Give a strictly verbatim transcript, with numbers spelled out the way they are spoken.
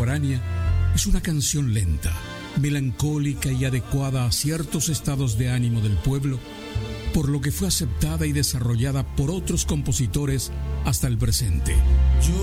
contemporánea es una canción lenta, melancólica y adecuada a ciertos estados de ánimo del pueblo, por lo que fue aceptada y desarrollada por otros compositores hasta el presente. Yo